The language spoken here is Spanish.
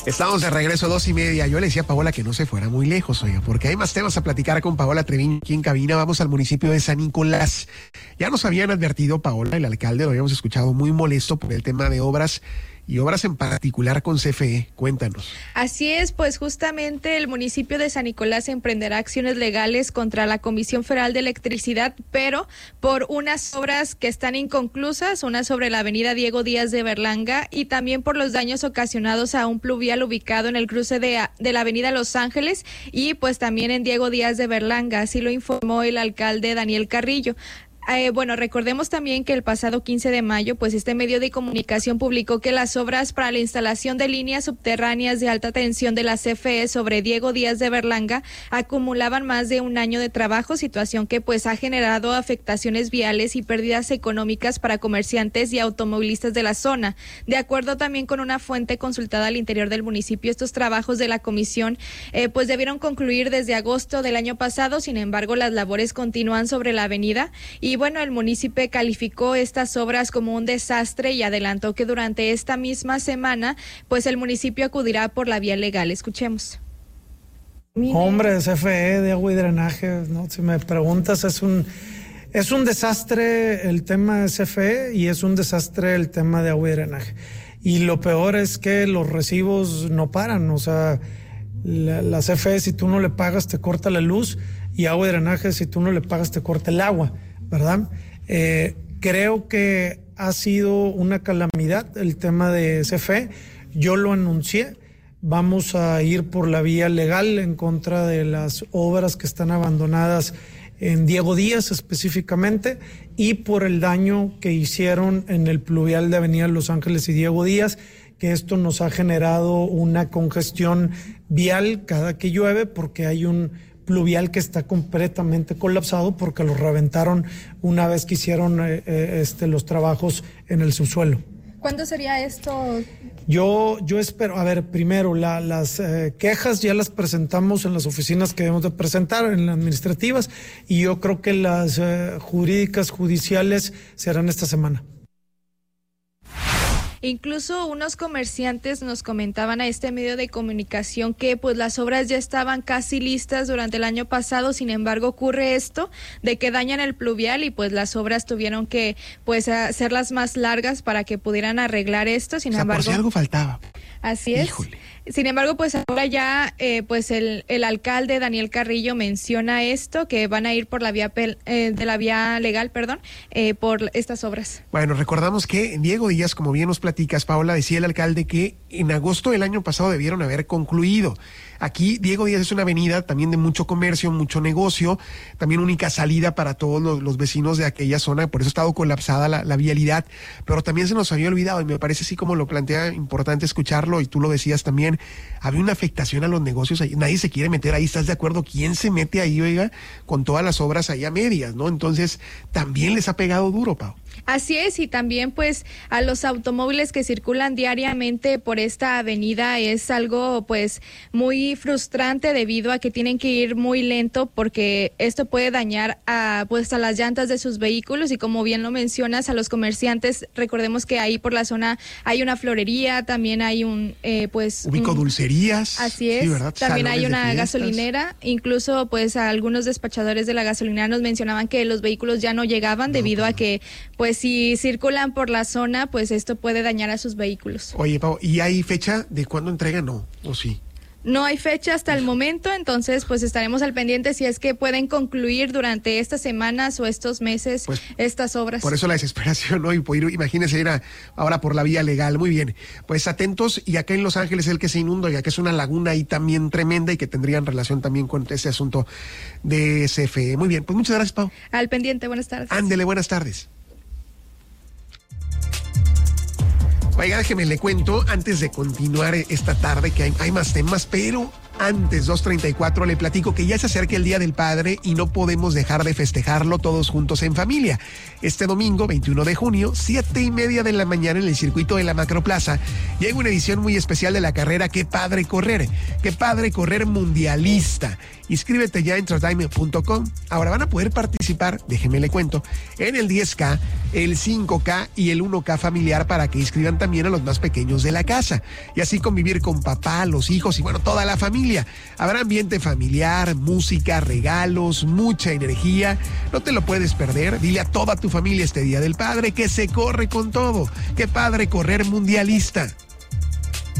Estamos de regreso, 2:30. Yo le decía a Paola que no se fuera muy lejos, oiga, porque hay más temas a platicar con Paola Treviño aquí en cabina. Vamos al municipio de San Nicolás. Ya nos habían advertido, Paola, el alcalde, lo habíamos escuchado muy molesto por el tema de obras y obras en particular con CFE. Cuéntanos. Así es, pues justamente el municipio de San Nicolás emprenderá acciones legales contra la Comisión Federal de Electricidad, pero por unas obras que están inconclusas, una sobre la avenida Diego Díaz de Berlanga y también por los daños ocasionados a un pluvial ubicado en el cruce de la avenida Los Ángeles y pues también en Diego Díaz de Berlanga, así lo informó el alcalde Daniel Carrillo. Bueno, recordemos también que el pasado 15 de mayo, pues este medio de comunicación publicó que las obras para la instalación de líneas subterráneas de alta tensión de la CFE sobre Diego Díaz de Berlanga acumulaban más de un año de trabajo, situación que pues ha generado afectaciones viales y pérdidas económicas para comerciantes y automovilistas de la zona. De acuerdo también con una fuente consultada al interior del municipio, estos trabajos de la comisión pues debieron concluir desde agosto del año pasado, sin embargo las labores continúan sobre la avenida y bueno, el municipio calificó estas obras como un desastre y adelantó que durante esta misma semana, pues el municipio acudirá por la vía legal. Escuchemos. Hombre, CFE de agua y drenaje, ¿no? Si me preguntas, es un desastre el tema de CFE y es un desastre el tema de agua y drenaje. Y lo peor es que los recibos no paran, o sea, la CFE si tú no le pagas te corta la luz y agua y drenaje si tú no le pagas te corta el agua, ¿verdad? Creo que ha sido una calamidad el tema de CFE. Yo lo anuncié. Vamos a ir por la vía legal en contra de las obras que están abandonadas en Diego Díaz específicamente y por el daño que hicieron en el pluvial de Avenida Los Ángeles y Diego Díaz, que esto nos ha generado una congestión vial cada que llueve porque hay un pluvial que está completamente colapsado porque lo reventaron una vez que hicieron los trabajos en el subsuelo. ¿Cuándo sería esto? Yo espero, a ver, primero, las quejas ya las presentamos en las oficinas que debemos de presentar, en las administrativas, y yo creo que las jurídicas, judiciales, se harán esta semana. Incluso unos comerciantes nos comentaban a este medio de comunicación que pues las obras ya estaban casi listas durante el año pasado, sin embargo ocurre esto de que dañan el pluvial y pues las obras tuvieron que pues hacerlas más largas para que pudieran arreglar esto, sin embargo. Por si algo faltaba. Así es. Híjole. Sin embargo, pues ahora ya pues el alcalde Daniel Carrillo menciona esto, que van a ir por la vía legal, por estas obras. Bueno, recordamos que en Diego Díaz, como bien nos platicas, Paola, decía el alcalde que en agosto del año pasado debieron haber concluido. Aquí Diego Díaz es una avenida también de mucho comercio, mucho negocio, también única salida para todos los vecinos de aquella zona, por eso ha estado colapsada la vialidad, pero también se nos había olvidado, y me parece así como lo plantea, importante escucharlo, y tú lo decías también, había una afectación a los negocios ahí, nadie se quiere meter ahí, ¿estás de acuerdo? ¿Quién se mete ahí, oiga, con todas las obras ahí a medias, ¿no? Entonces, también les ha pegado duro, Pau. Así es, y también pues a los automóviles que circulan diariamente por esta avenida es algo pues muy frustrante debido a que tienen que ir muy lento porque esto puede dañar a las llantas de sus vehículos y como bien lo mencionas a los comerciantes, recordemos que ahí por la zona hay una florería, también hay ubico dulcerías. Así es, sí, ¿verdad? También Salones hay una de fiestas. Gasolinera, incluso pues a algunos despachadores de la gasolinera nos mencionaban que los vehículos ya no llegaban debido a que pues si circulan por la zona, pues esto puede dañar a sus vehículos. Oye, Pau, ¿y hay fecha de cuándo entregan? No, ¿o sí? No hay fecha hasta el momento, entonces pues estaremos al pendiente si es que pueden concluir durante estas semanas o estos meses pues, estas obras. Por eso la desesperación, ¿no? Y imagínense ir ahora por la vía legal. Muy bien, pues atentos, y acá en Los Ángeles el que se inunda, ya que es una laguna ahí también tremenda y que tendrían relación también con ese asunto de CFE. Muy bien, pues muchas gracias, Pau. Al pendiente, buenas tardes. Ándele, buenas tardes. Oiga, déjeme le cuento, antes de continuar esta tarde, que hay más temas, pero Antes, 2:34, le platico que ya se acerca el Día del Padre y no podemos dejar de festejarlo todos juntos en familia. Este domingo, 21 de junio, 7:30 de la mañana en el circuito de la Macroplaza, llega una edición muy especial de la carrera Qué Padre Correr. Qué Padre Correr mundialista. Inscríbete ya en trotime.com. Ahora van a poder participar, déjenme le cuento, en el 10K, el 5K y el 1K familiar para que inscriban también a los más pequeños de la casa. Y así convivir con papá, los hijos y bueno, toda la familia. Habrá ambiente familiar, música, regalos, mucha energía. No te lo puedes perder. Dile a toda tu familia este Día del Padre que se corre con todo. Qué Padre Correr mundialista.